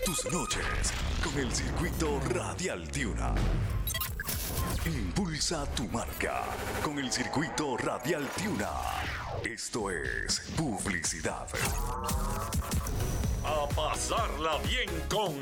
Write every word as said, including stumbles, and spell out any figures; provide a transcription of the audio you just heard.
tus noches con el circuito radial Tiuna. Impulsa tu marca con el circuito radial Tiuna. Esto es publicidad. A pasarla bien con